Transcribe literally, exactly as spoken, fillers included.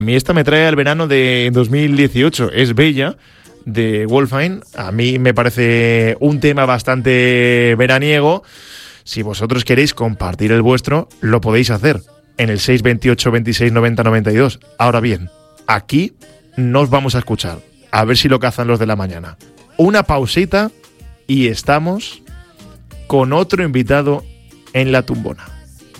A mí esta me trae al verano de dos mil dieciocho. Es Bella, de Wolfine. A mí me parece un tema bastante veraniego. Si vosotros queréis compartir el vuestro, lo podéis hacer en el seis veintiocho veintiséis noventa noventa y dos. Ahora bien, aquí no os vamos a escuchar. A ver si lo cazan los de la mañana. Una pausita y estamos con otro invitado en la tumbona.